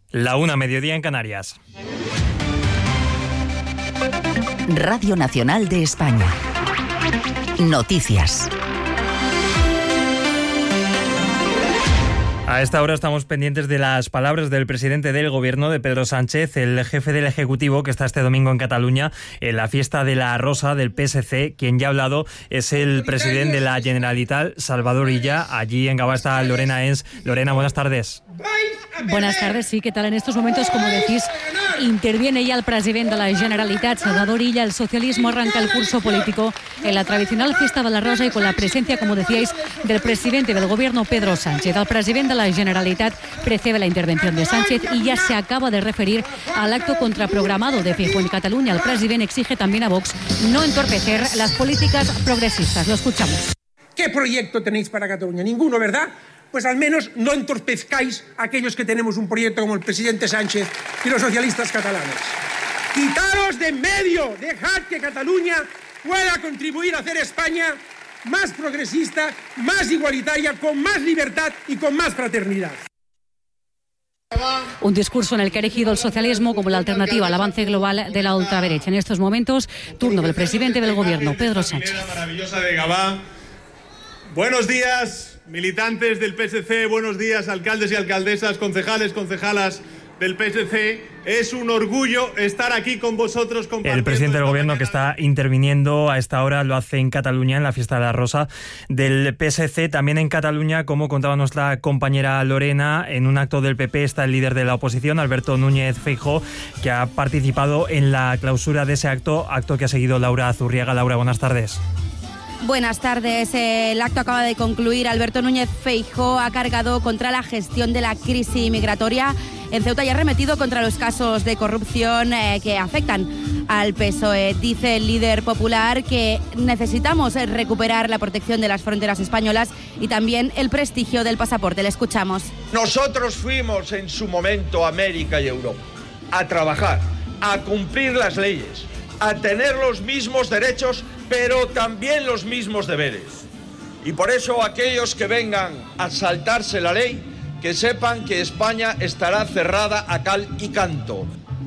La 1, mediodía en Canarias. Radio Nacional de España. Noticias. A esta hora estamos pendientes de las palabras del presidente del Gobierno, de Pedro Sánchez, el jefe del Ejecutivo, que está este domingo en Cataluña, en la fiesta de la Rosa del PSC. Quien ya ha hablado es el presidente de la Generalitat, Salvador Illa. Allí en Gavà está Lorena Ens. Lorena, buenas tardes. Buenas tardes, sí, ¿qué tal? En estos momentos, como decís, interviene ya el presidente de la Generalitat, Salvador Illa. El socialismo arranca el curso político en la tradicional fiesta de la Rosa y con la presencia, como decíais, del presidente del Gobierno, Pedro Sánchez. El presidente de la Generalitat precede la intervención de Sánchez y ya se acaba de referir al acto contraprogramado de Feijóo en Cataluña. El presidente exige también a Vox no entorpecer las políticas progresistas. Lo escuchamos. ¿Qué proyecto tenéis para Cataluña? Ninguno, ¿verdad? Pues al menos no entorpezcáis a aquellos que tenemos un proyecto como el presidente Sánchez y los socialistas catalanes. Quitaros de en medio, dejad que Cataluña pueda contribuir a hacer España más progresista, más igualitaria, con más libertad y con más fraternidad. Un discurso en el que ha erigido el socialismo como la alternativa al avance global de la ultraderecha. En estos momentos, turno del presidente del Gobierno, Pedro Sánchez. Maravillosa de Gavà. Buenos días, militantes del PSC, buenos días, alcaldes y alcaldesas, concejales, concejalas del PSC. Es un orgullo estar aquí con vosotros. El presidente del Gobierno, que está interviniendo a esta hora, lo hace en Cataluña, en la fiesta de la Rosa del PSC. También en Cataluña, como contaba nuestra compañera Lorena, en un acto del PP está el líder de la oposición, Alberto Núñez Feijóo, que ha participado en la clausura de ese acto que ha seguido Laura Zurriaga. Laura, buenas tardes. Buenas tardes. El acto acaba de concluir. Alberto Núñez Feijóo ha cargado contra la gestión de la crisis migratoria en Ceuta y ha arremetido contra los casos de corrupción que afectan al PSOE. Dice el líder popular que necesitamos recuperar la protección de las fronteras españolas y también el prestigio del pasaporte. Le escuchamos. Nosotros fuimos en su momento a América y Europa a trabajar, a cumplir las leyes, a tener los mismos derechos, pero también los mismos deberes. Y por eso aquellos que vengan a saltarse la ley, que sepan que España estará cerrada a cal y canto.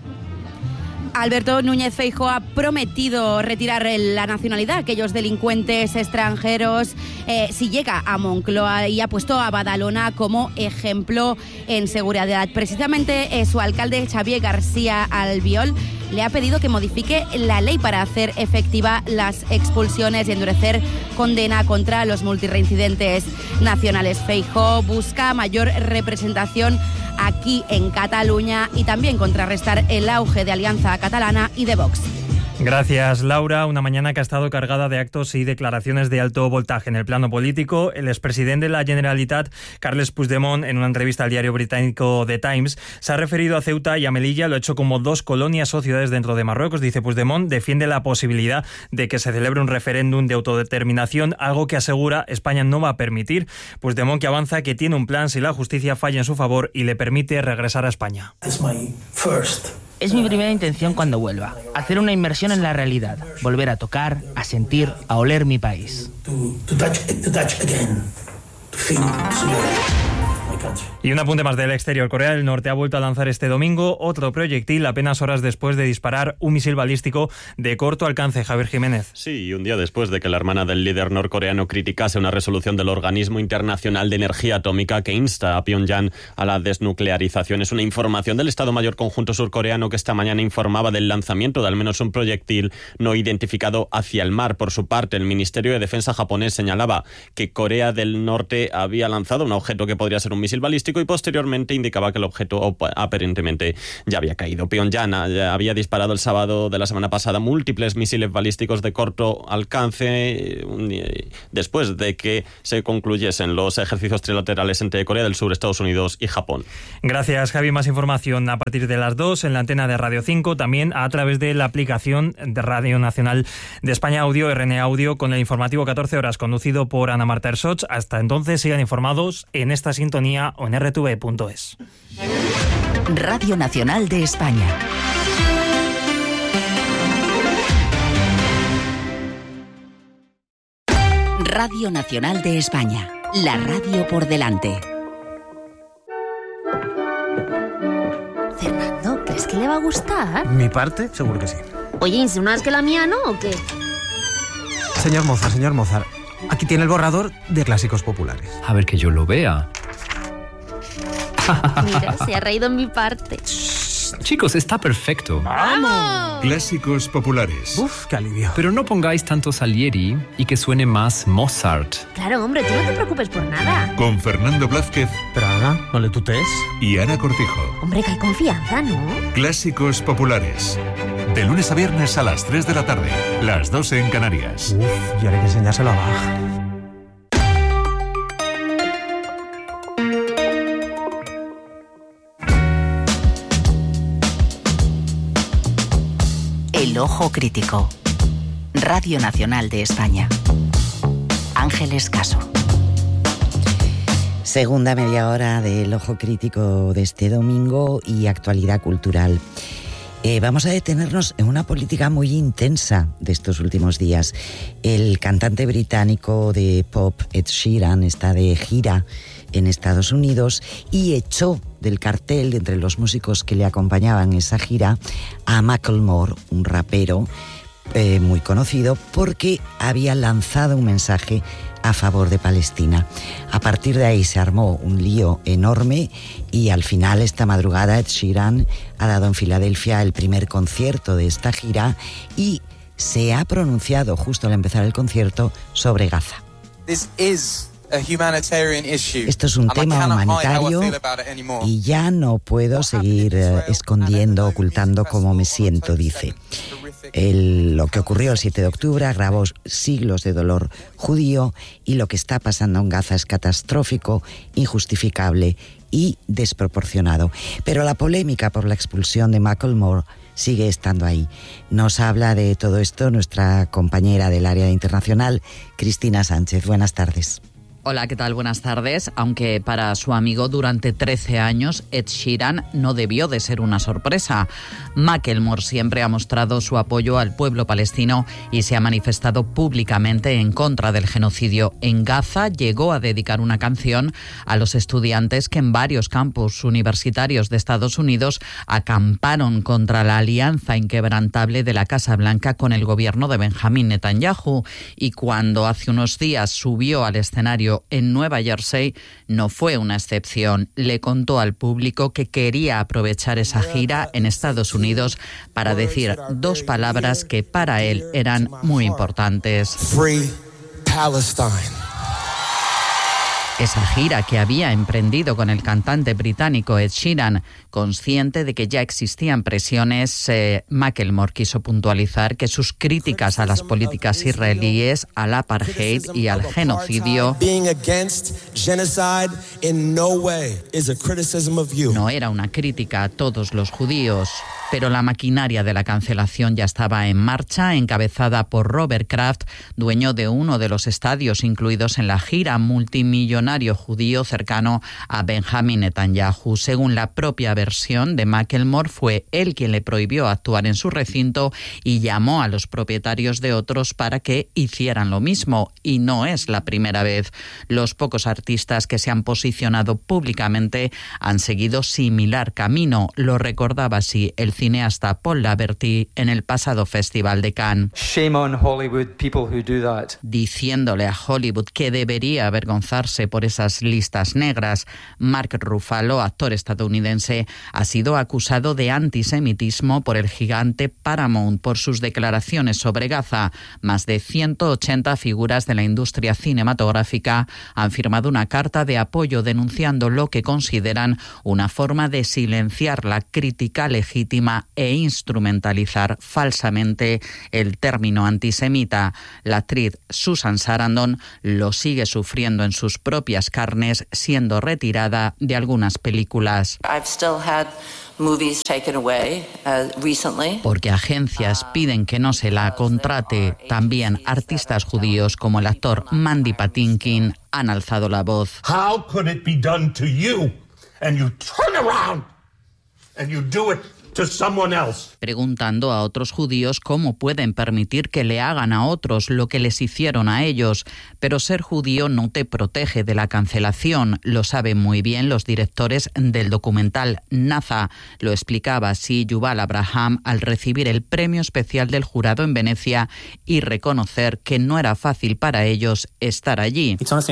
Alberto Núñez Feijóo ha prometido retirar la nacionalidad a aquellos delincuentes extranjeros si llega a Moncloa y ha puesto a Badalona como ejemplo en seguridad. Precisamente su alcalde, Xavier García Albiol, le ha pedido que modifique la ley para hacer efectiva las expulsiones y endurecer condena contra los multireincidentes nacionales. Feijóo busca mayor representación aquí en Cataluña y también contrarrestar el auge de Alianza Catalana y de Vox. Gracias, Laura. Una mañana que ha estado cargada de actos y declaraciones de alto voltaje en el plano político. El expresidente de la Generalitat, Carles Puigdemont, en una entrevista al diario británico The Times, se ha referido a Ceuta y a Melilla. Lo ha hecho como dos colonias o ciudades dentro de Marruecos. Dice Puigdemont, defiende la posibilidad de que se celebre un referéndum de autodeterminación, algo que asegura España no va a permitir. Puigdemont, que avanza que tiene un plan si la justicia falla en su favor y le permite regresar a España. Es mi primera intención cuando vuelva, hacer una inmersión en la realidad, volver a tocar, a sentir, a oler mi país. Y un apunte más del exterior. Corea del Norte ha vuelto a lanzar este domingo otro proyectil apenas horas después de disparar un misil balístico de corto alcance. Javier Jiménez. Sí, y un día después de que la hermana del líder norcoreano criticase una resolución del Organismo Internacional de Energía Atómica que insta a Pyongyang a la desnuclearización. Es una información del Estado Mayor Conjunto Surcoreano que esta mañana informaba del lanzamiento de al menos un proyectil no identificado hacia el mar. Por su parte, el Ministerio de Defensa japonés señalaba que Corea del Norte había lanzado un objeto que podría ser un misil balístico y posteriormente indicaba que el objeto aparentemente ya había caído. Pyongyang había disparado el sábado de la semana pasada múltiples misiles balísticos de corto alcance después de que se concluyesen los ejercicios trilaterales entre Corea del Sur, Estados Unidos y Japón. Gracias, Javi. Más información a partir de las 2 en la antena de Radio 5, también a través de la aplicación de Radio Nacional de España Audio, RN Audio, con el informativo 14 horas conducido por Ana Marta Ersoch. Hasta entonces, sigan informados en esta sintonía o en rtv.es. Radio Nacional de España. Radio Nacional de España. La radio por delante. a gustar? ¿Mi parte? Seguro que sí. Oye, ¿insinúas que la mía no o qué? Señor Mozart, aquí tiene el borrador de Clásicos Populares. A ver que yo lo vea. Mira, se ha reído en mi parte. Chicos, está perfecto. ¡Vamos! Clásicos Populares. Uf, qué alivio. Pero no pongáis tanto Salieri y que suene más Mozart. Claro, hombre, tú no te preocupes por nada. Con Fernando Blázquez. Pero Ana, no le tutees. Y Ana Cortijo. Hombre, que hay confianza, ¿no? Clásicos Populares. De lunes a viernes a las 3 de la tarde. Las 12 en Canarias. Uf, y ahora hay que enseñárselo a Bach. El Ojo Crítico. Radio Nacional de España. Ángeles Caso. Segunda media hora del Ojo Crítico de este domingo y actualidad cultural. Vamos a detenernos en una política muy intensa de estos últimos días. El cantante británico de pop Ed Sheeran está de gira en Estados Unidos y echó del cartel, entre los músicos que le acompañaban en esa gira, a Macklemore, un rapero muy conocido, porque había lanzado un mensaje a favor de Palestina. A partir de ahí se armó un lío enorme y al final, esta madrugada, Ed Sheeran ha dado en Filadelfia el primer concierto de esta gira y se ha pronunciado justo al empezar el concierto sobre Gaza. Esto es un tema humanitario y ya no puedo seguir escondiendo, ocultando cómo me siento, dice. Lo que ocurrió el 7 de octubre agravó siglos de dolor judío y lo que está pasando en Gaza es catastrófico, injustificable y desproporcionado. Pero la polémica por la expulsión de Macklemore sigue estando ahí. Nos habla de todo esto nuestra compañera del área internacional, Cristina Sánchez. Buenas tardes. Hola, ¿qué tal? Buenas tardes. Aunque para su amigo durante 13 años, Ed Sheeran no debió de ser una sorpresa. Macklemore siempre ha mostrado su apoyo al pueblo palestino y se ha manifestado públicamente en contra del genocidio en Gaza. Llegó a dedicar una canción a los estudiantes que en varios campus universitarios de Estados Unidos acamparon contra la alianza inquebrantable de la Casa Blanca con el gobierno de Benjamín Netanyahu. Y cuando hace unos días subió al escenario en Nueva Jersey, no fue una excepción. Le contó al público que quería aprovechar esa gira en Estados Unidos para decir dos palabras que para él eran muy importantes. Free Palestine. Esa gira que había emprendido con el cantante británico Ed Sheeran, consciente de que ya existían presiones, Macklemore quiso puntualizar que sus críticas a las políticas israelíes, al apartheid y al genocidio no era una crítica a todos los judíos. Pero la maquinaria de la cancelación ya estaba en marcha, encabezada por Robert Kraft, dueño de uno de los estadios incluidos en la gira, multimillonario judío cercano a Benjamín Netanyahu. Según la propia versión de Macklemore, fue él quien le prohibió actuar en su recinto y llamó a los propietarios de otros para que hicieran lo mismo. Y no es la primera vez. Los pocos artistas que se han posicionado públicamente han seguido similar camino. Lo recordaba así el cineasta Paul Laverty en el pasado Festival de Cannes. Shame on Hollywood, people who do that. Diciéndole a Hollywood que debería avergonzarse por esas listas negras. Mark Ruffalo, actor estadounidense, ha sido acusado de antisemitismo por el gigante Paramount por sus declaraciones sobre Gaza. Más de 180 figuras de la industria cinematográfica han firmado una carta de apoyo denunciando lo que consideran una forma de silenciar la crítica legítima e instrumentalizar falsamente el término antisemita. La actriz Susan Sarandon lo sigue sufriendo en sus propias carnes, siendo retirada de algunas películas. Porque agencias piden que no se la contrate. También artistas judíos como el actor Mandy Patinkin han alzado la voz. How could it be done to you and you turn around and you do it preguntando a otros judíos cómo pueden permitir que le hagan a otros lo que les hicieron a ellos. Pero ser judío no te protege de la cancelación, lo saben muy bien los directores del documental Naza. Lo explicaba así Yuval Abraham al recibir el premio especial del jurado en Venecia y reconocer que no era fácil para ellos estar allí.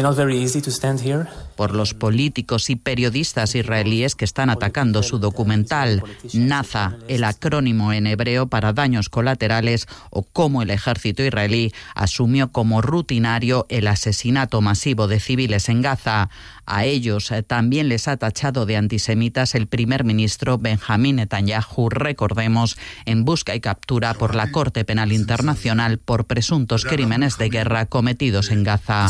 Por los políticos y periodistas israelíes que están atacando su documental. Naza, el acrónimo en hebreo para daños colaterales, o cómo el ejército israelí asumió como rutinario el asesinato masivo de civiles en Gaza. A ellos también les ha tachado de antisemitas el primer ministro Benjamín Netanyahu, recordemos, en busca y captura por la Corte Penal Internacional por presuntos crímenes de guerra cometidos en Gaza.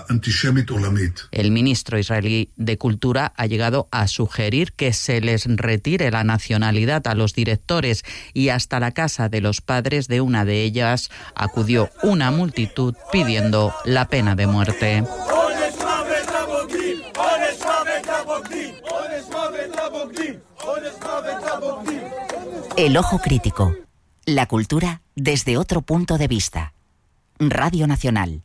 El ministro israelí de Cultura ha llegado a sugerir que se les retire la nacionalidad a los directores y hasta la casa de los padres de una de ellas acudió una multitud pidiendo la pena de muerte. El ojo crítico. La cultura desde otro punto de vista. Radio Nacional.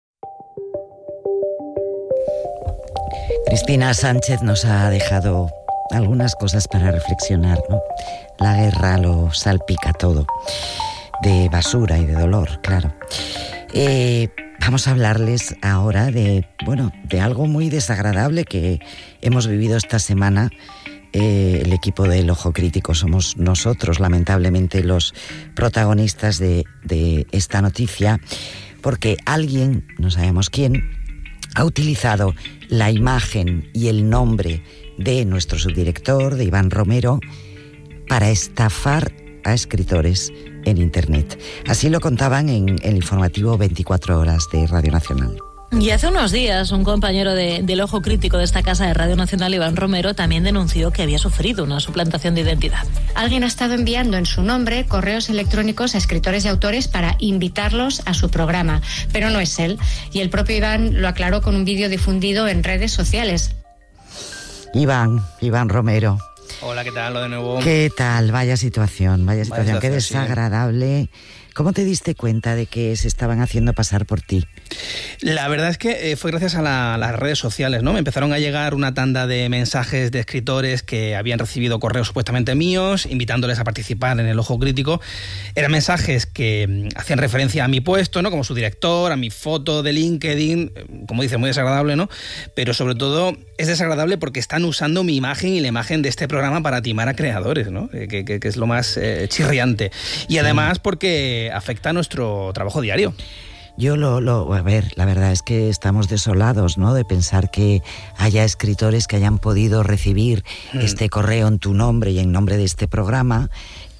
Cristina Sánchez nos ha dejado algunas cosas para reflexionar, ¿no? La guerra lo salpica todo, de basura y de dolor, claro. Vamos a hablarles ahora de algo muy desagradable que hemos vivido esta semana. El equipo del Ojo Crítico somos nosotros, lamentablemente, los protagonistas de esta noticia, porque alguien, no sabemos quién, ha utilizado la imagen y el nombre de nuestro subdirector, de Iván Romero, para estafar a escritores en Internet. Así lo contaban en el informativo 24 horas de Radio Nacional. Y hace unos días un compañero del Ojo Crítico de esta casa de Radio Nacional, Iván Romero, también denunció que había sufrido una suplantación de identidad. Alguien ha estado enviando en su nombre correos electrónicos a escritores y autores para invitarlos a su programa, pero no es él. Y el propio Iván lo aclaró con un vídeo difundido en redes sociales. Iván Romero. Hola, ¿qué tal? Lo de nuevo. ¿Qué tal? Vaya situación, qué desagradable. ¿Cómo te diste cuenta de que se estaban haciendo pasar por ti? La verdad es que fue gracias a las redes sociales, ¿no? Me empezaron a llegar una tanda de mensajes de escritores que habían recibido correos supuestamente míos, invitándoles a participar en el Ojo Crítico. Eran mensajes que hacían referencia a mi puesto, ¿no? Como su director, a mi foto de LinkedIn, como dice, muy desagradable, ¿no? Pero sobre todo es desagradable porque están usando mi imagen y la imagen de este programa para timar a creadores, ¿no? Que es lo más chirriante. Y además porque afecta a nuestro trabajo diario. Yo a ver, la verdad es que estamos desolados, ¿no? De pensar que haya escritores que hayan podido recibir este correo en tu nombre y en nombre de este programa,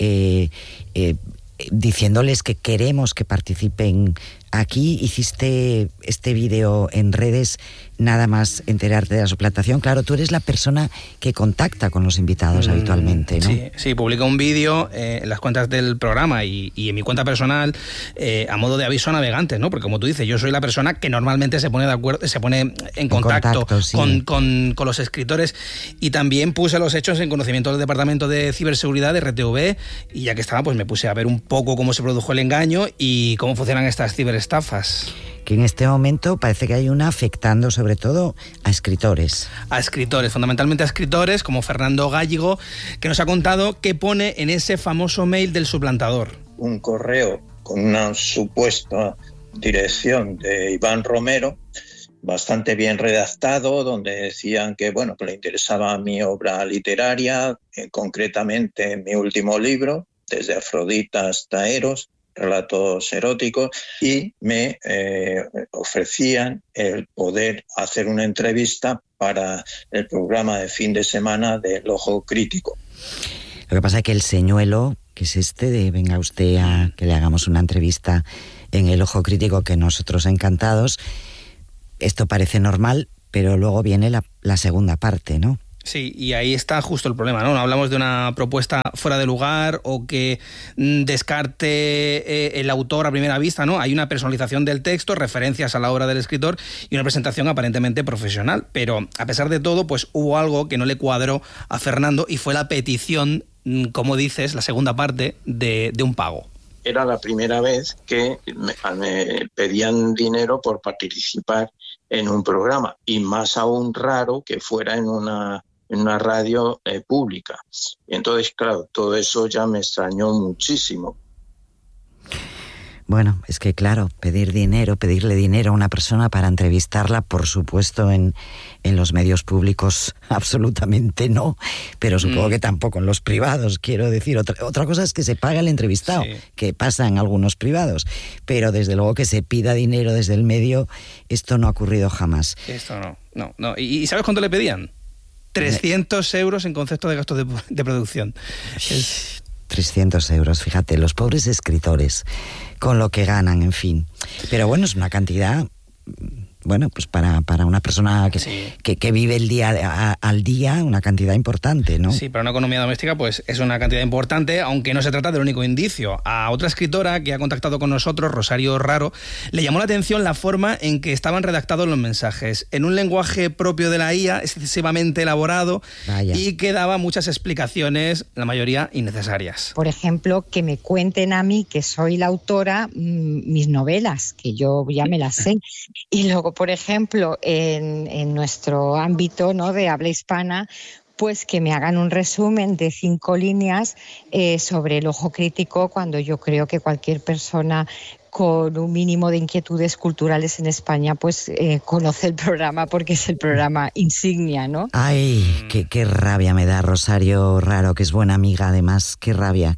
diciéndoles que queremos que participen aquí. Hiciste este vídeo en redes nada más enterarte de la suplantación. Claro, tú eres la persona que contacta con los invitados habitualmente, ¿no? Sí, publico un vídeo en las cuentas del programa y en mi cuenta personal a modo de aviso a navegantes, ¿no? Porque como tú dices, yo soy la persona que normalmente se pone de acuerdo, se pone en contacto sí, con los escritores, y también puse los hechos en conocimiento del Departamento de Ciberseguridad de RTV, y ya que estaba, pues me puse a ver un poco cómo se produjo el engaño y cómo funcionan estas ciberestafas. Que en este momento parece que hay una afectando sobre todo a escritores. A escritores, fundamentalmente a escritores como Fernando Gallego, que nos ha contado qué pone en ese famoso mail del suplantador. Un correo con una supuesta dirección de Iván Romero, bastante bien redactado, donde decían que le interesaba mi obra literaria, concretamente mi último libro, desde Afrodita hasta Eros, relatos eróticos, y me ofrecían el poder hacer una entrevista para el programa de fin de semana del Ojo Crítico. Lo que pasa es que el señuelo, que es este de venga usted a que le hagamos una entrevista en el Ojo Crítico, que nosotros encantados, esto parece normal, pero luego viene la segunda parte, ¿no? Sí, y ahí está justo el problema, ¿no? No hablamos de una propuesta fuera de lugar o que descarte el autor a primera vista, ¿no? Hay una personalización del texto, referencias a la obra del escritor y una presentación aparentemente profesional. Pero a pesar de todo, pues hubo algo que no le cuadró a Fernando, y fue la petición como dices, la segunda parte de un pago. Era la primera vez que me pedían dinero por participar en un programa, y más aún raro que fuera en una radio pública. Y entonces, claro, todo eso ya me extrañó muchísimo. Bueno, es que claro, pedirle dinero a una persona para entrevistarla, por supuesto, en los medios públicos absolutamente no, pero supongo que tampoco en los privados, quiero decir. Otra cosa es que se paga el entrevistado, sí, que pasa en algunos privados, pero desde luego que se pida dinero desde el medio, esto no ha ocurrido jamás. Esto no. ¿Y sabes cuánto le pedían? 300 euros en concepto de gastos de producción. 300 euros, fíjate, los pobres escritores, con lo que ganan, en fin. Pero bueno, es una cantidad, bueno, pues para una persona que vive el día al día, una cantidad importante, ¿no? Sí, para una economía doméstica, pues es una cantidad importante, aunque no se trata del único indicio. A otra escritora que ha contactado con nosotros, Rosario Raro, le llamó la atención la forma en que estaban redactados los mensajes, en un lenguaje propio de la IA, excesivamente elaborado. Vaya. Y que daba muchas explicaciones, la mayoría innecesarias. Por ejemplo, que me cuenten a mí, que soy la autora, mis novelas, que yo ya me las sé. Y luego, por ejemplo, en nuestro ámbito, ¿no?, de habla hispana, pues que me hagan un resumen de 5 líneas sobre el ojo crítico, cuando yo creo que cualquier persona con un mínimo de inquietudes culturales en España, pues conoce el programa, porque es el programa insignia, ¿no? Ay, qué rabia me da Rosario Raro, que es buena amiga además. Qué rabia.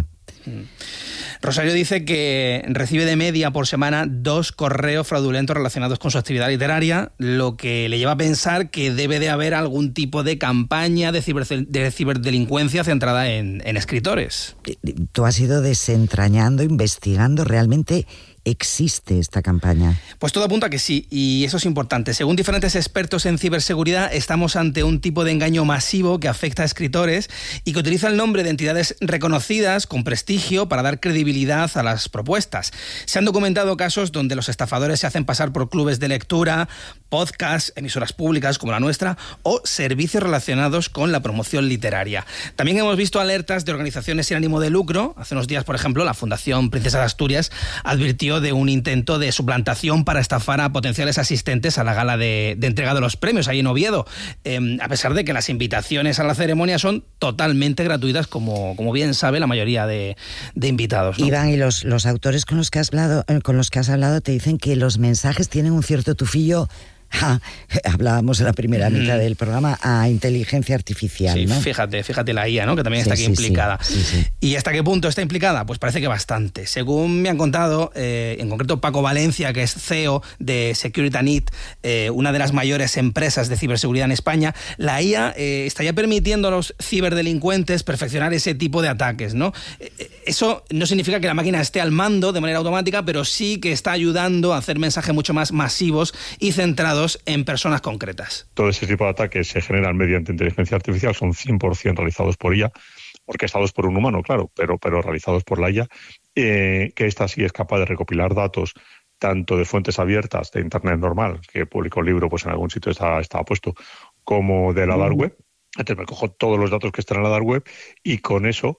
Rosario dice que recibe de media por semana 2 correos fraudulentos relacionados con su actividad literaria, lo que le lleva a pensar que debe de haber algún tipo de campaña de ciberdelincuencia centrada en escritores. Tú has ido desentrañando, investigando, ¿realmente existe esta campaña? Pues todo apunta a que sí, y eso es importante. Según diferentes expertos en ciberseguridad, estamos ante un tipo de engaño masivo que afecta a escritores y que utiliza el nombre de entidades reconocidas con prestigio para dar credibilidad a las propuestas. Se han documentado casos donde los estafadores se hacen pasar por clubes de lectura, podcasts, emisoras públicas como la nuestra o servicios relacionados con la promoción literaria. También hemos visto alertas de organizaciones sin ánimo de lucro. Hace unos días, por ejemplo, la Fundación Princesa de Asturias advirtió de un intento de suplantación para estafar a potenciales asistentes a la gala de entrega de los premios ahí en Oviedo, a pesar de que las invitaciones a la ceremonia son totalmente gratuitas, como bien sabe la mayoría de invitados, ¿no? Iván, y los autores con los que has hablado te dicen que los mensajes tienen un cierto tufillo. Hablábamos en la primera mitad del programa a inteligencia artificial, sí, ¿no? Fíjate la IA, ¿no?, que también está aquí implicada. Sí. ¿Y hasta qué punto está implicada? Pues parece que bastante. Según me han contado, en concreto Paco Valencia, que es CEO de SecurityNet, una de las mayores empresas de ciberseguridad en España, la IA estaría permitiendo a los ciberdelincuentes perfeccionar ese tipo de ataques, ¿no? Eso no significa que la máquina esté al mando de manera automática, pero sí que está ayudando a hacer mensajes mucho más masivos y centrados en personas concretas. Todo ese tipo de ataques se generan mediante inteligencia artificial, son 100% realizados por IA, orquestados por un humano, claro, pero realizados por la IA, que esta sí es capaz de recopilar datos tanto de fuentes abiertas de Internet normal, que publicó el libro, pues en algún sitio estaba puesto, como de la dark web. Entonces me cojo todos los datos que están en la dark web y con eso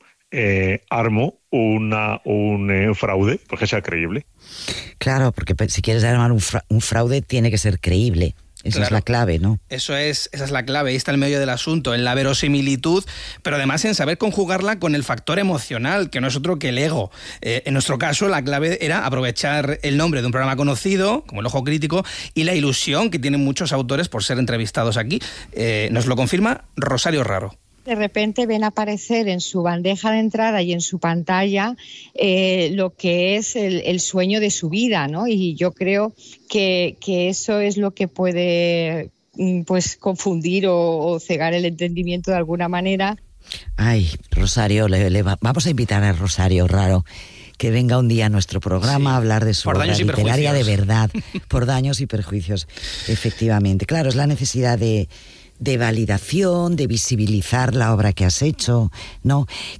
armo un fraude, porque sea creíble. Claro, porque si quieres armar un fraude tiene que ser creíble. Esa es la clave, ¿no? Esa es la clave, ahí está el medio del asunto, en la verosimilitud, pero además en saber conjugarla con el factor emocional, que no es otro que el ego. En nuestro caso, la clave era aprovechar el nombre de un programa conocido, como El Ojo Crítico, y la ilusión que tienen muchos autores por ser entrevistados aquí. Nos lo confirma Rosario Raro. De repente ven aparecer en su bandeja de entrada y en su pantalla lo que es el sueño de su vida, ¿no? Y yo creo que eso es lo que puede pues confundir o cegar el entendimiento de alguna manera. Ay, Rosario, vamos a invitar a Rosario Raro que venga un día a nuestro programa a hablar de su obra literaria de verdad, por daños y perjuicios, efectivamente. Claro, es la necesidad de validación, de visibilizar la obra que has hecho, ¿no?